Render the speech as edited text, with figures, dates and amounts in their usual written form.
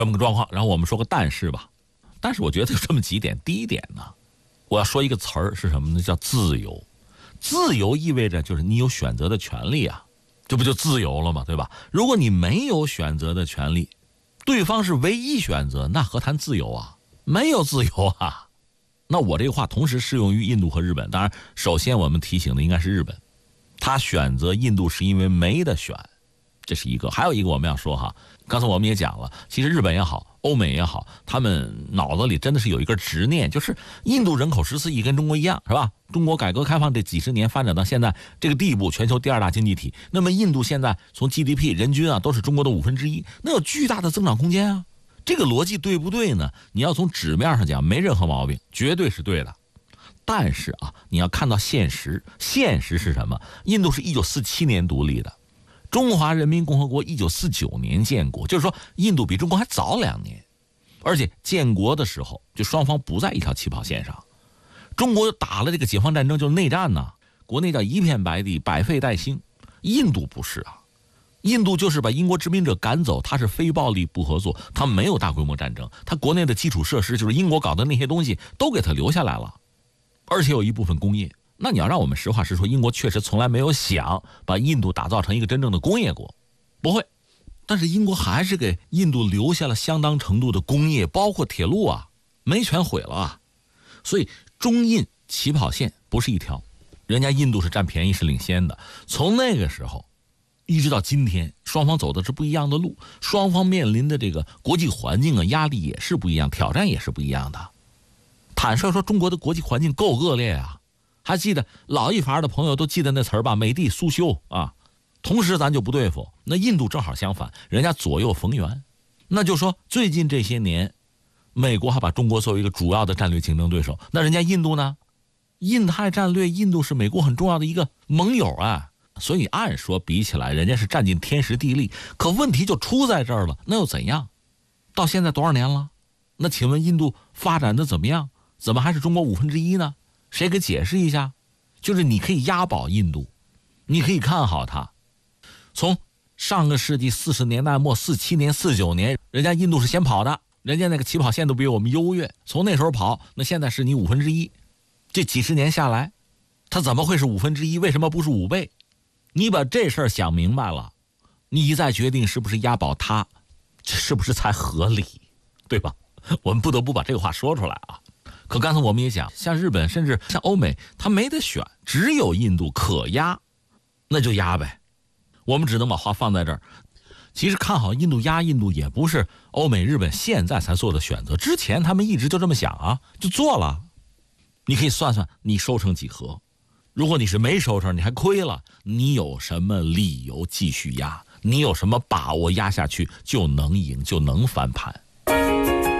这么个状况。然后我们说个但是吧，但是我觉得有这么几点。第一点呢，我要说一个词儿是什么呢？叫自由。自由意味着就是你有选择的权利啊，这不就自由了吗？对吧？如果你没有选择的权利，对方是唯一选择，那何谈自由啊？没有自由啊。那我这个话同时适用于印度和日本。当然首先我们提醒的应该是日本，他选择印度是因为没得选，这是一个。还有一个我们要说哈，刚才我们也讲了，其实日本也好，欧美也好，他们脑子里真的是有一个执念，就是印度人口14亿跟中国一样，是吧？中国改革开放这几十年发展到现在这个地步，全球第2大经济体，那么印度现在从 GDP 人均啊都是中国的1/5，那有巨大的增长空间啊。这个逻辑对不对呢？你要从纸面上讲没任何毛病，绝对是对的。但是啊，你要看到现实，现实是什么？印度是1947年独立的，中华人民共和国1949年建国，就是说印度比中国还早2年，而且建国的时候就双方不在一条起跑线上。中国打了这个解放战争，就是内战呐，国内叫一片白地，百废待兴。印度不是啊，印度就是把英国殖民者赶走，他是非暴力不合作，他没有大规模战争，他国内的基础设施就是英国搞的那些东西都给他留下来了，而且有一部分工业。那你要让我们实话实说，英国确实从来没有想把印度打造成一个真正的工业国，不会。但是英国还是给印度留下了相当程度的工业，包括铁路啊，没全毁了啊。所以中印起跑线不是一条，人家印度是占便宜是领先的。从那个时候一直到今天，双方走的是不一样的路，双方面临的这个国际环境啊，压力也是不一样，挑战也是不一样的。坦率说，中国的国际环境够恶劣啊！还记得老一伐的朋友都记得那词儿吧？美帝苏修啊，同时咱就不对付。那印度正好相反，人家左右逢源。那就说最近这些年，美国还把中国作为一个主要的战略竞争对手，那人家印度呢？印太战略，印度是美国很重要的一个盟友啊。所以按说比起来，人家是占尽天时地利。可问题就出在这儿了，那又怎样？到现在多少年了？那请问印度发展的怎么样？怎么还是中国1/5呢？谁给解释一下？就是你可以押宝印度，你可以看好它。从上个世纪40年代末47年49年，人家印度是先跑的，人家那个起跑线都比我们优越，从那时候跑，那现在是你1/5。这几十年下来，它怎么会是1/5？为什么不是5倍？你把这事儿想明白了，你再决定是不是押宝它，这是不是才合理，对吧？我们不得不把这个话说出来啊。可刚才我们也讲，像日本甚至像欧美，他没得选，只有印度可押，那就押呗。我们只能把话放在这儿。其实看好印度押印度也不是欧美日本现在才做的选择，之前他们一直就这么想啊，就做了。你可以算算你收成几何，如果你是没收成，你还亏了，你有什么理由继续压？你有什么把握压下去就能赢，就能翻盘？